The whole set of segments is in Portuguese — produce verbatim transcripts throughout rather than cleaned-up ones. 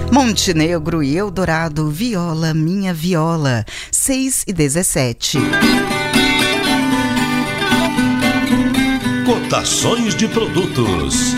Montenegro e Eldorado, Viola, Minha Viola, seis e dezessete. Cotações de produtos.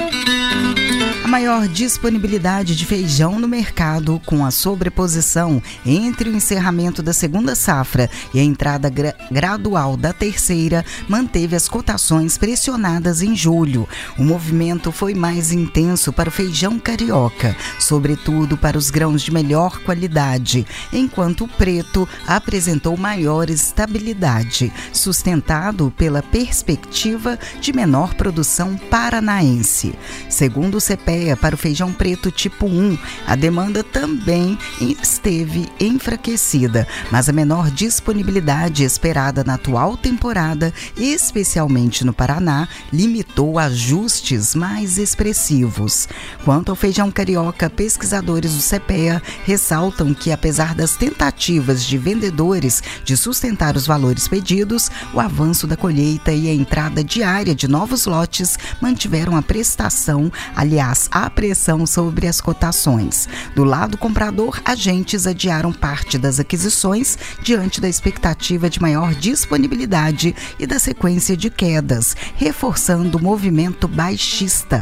A maior disponibilidade de feijão no mercado, com a sobreposição entre o encerramento da segunda safra e a entrada gra- gradual da terceira, manteve as cotações pressionadas em julho. O movimento foi mais intenso para o feijão carioca, sobretudo para os grãos de melhor qualidade, enquanto o preto apresentou maior estabilidade, sustentado pela perspectiva de menor produção paranaense. Segundo o C P E A, para o feijão preto tipo um, a demanda também esteve enfraquecida, mas a menor disponibilidade esperada na atual temporada, especialmente no Paraná, limitou ajustes mais expressivos. Quanto ao feijão carioca, pesquisadores do C P E A ressaltam que, apesar das tentativas de vendedores de sustentar os valores pedidos, o avanço da colheita e a entrada diária de novos lotes mantiveram a prestação, aliás, a pressão sobre as cotações. Do lado comprador, agentes adiaram parte das aquisições diante da expectativa de maior disponibilidade e da sequência de quedas, reforçando o movimento baixista.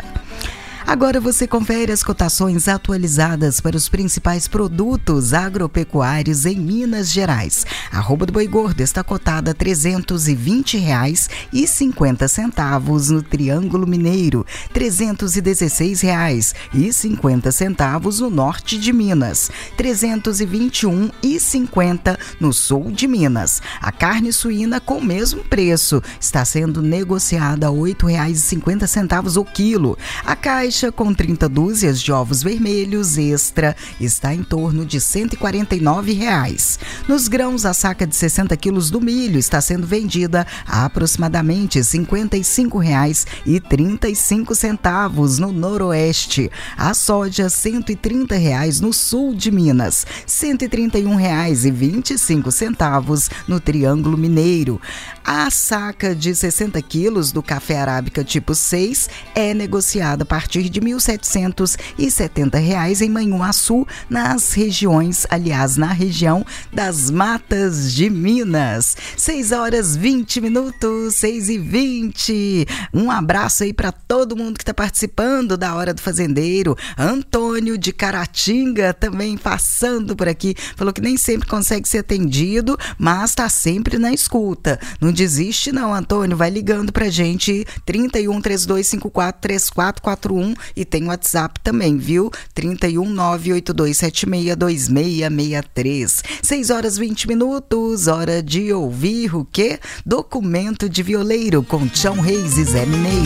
Agora você confere as cotações atualizadas para os principais produtos agropecuários em Minas Gerais. A arroba do boi gordo está cotada a trezentos e vinte reais e cinquenta centavos no Triângulo Mineiro, trezentos e dezesseis reais e cinquenta centavos no norte de Minas, trezentos e vinte e um reais e cinquenta centavos no sul de Minas. A carne suína com o mesmo preço está sendo negociada a oito reais e cinquenta centavos o quilo. A caixa com trinta dúzias de ovos vermelhos extra está em torno de cento e quarenta e nove reais. Nos grãos, a saca de sessenta quilos do milho está sendo vendida a aproximadamente cinquenta e cinco reais e trinta e cinco centavos no noroeste. A soja, cento e trinta reais no sul de Minas, cento e trinta e um reais e vinte e cinco centavos no Triângulo Mineiro. A saca de sessenta quilos do café arábica tipo seis é negociada a partir de mil setecentos e setenta reais em Manhuaçu, nas regiões, aliás, na região das Matas de Minas. seis horas e vinte minutos, seis e vinte. Um abraço aí para todo mundo que está participando da Hora do Fazendeiro. Antônio de Caratinga também passando por aqui, falou que nem sempre consegue ser atendido, mas está sempre na escuta. Não desiste não, Antônio, vai ligando pra gente, trinta e um, trinta e dois, cinquenta e quatro, trinta e quatro quarenta e um, e tem o WhatsApp também, viu? trinta e um, nove oito dois sete seis, dois seis seis três. seis horas e vinte minutos, hora de ouvir o quê? Documento de Violeiro com Tião Reis e Zé Mineiro.